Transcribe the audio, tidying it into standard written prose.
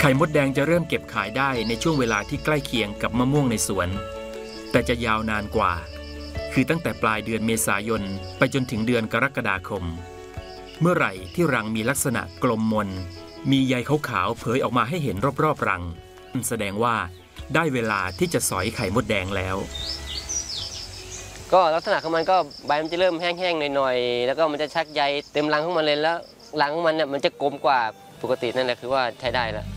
ข่มดแดงจะเริ่มเก็บขายได้ในช่วงเวลาที่ใกล้เคียงกับมะม่วงในสวนแต่จะยาวนานกว่าคือตั้งแต่ปลายเดือนเมษายนไปจนถึงเดือนกรกฎาคมเมื่อไหร่ที่รังมีลักษณะกลมมนมีใยขาวๆเผยออกมาให้เห็นรอบๆรังแสดงว่าได้เวลาที่จะสอยไข่มดแดงแล้วก็ลักษณะของมันก็ใบมันจะเริ่มแห้งๆหน่อยๆแล้วก็มันจะชักใยเต็มรังของมันเลยแล้วรังของมันเนี่ยมันจะกลมกว่าปกตินั่นแหละคือว่าใช้ได้แล้ว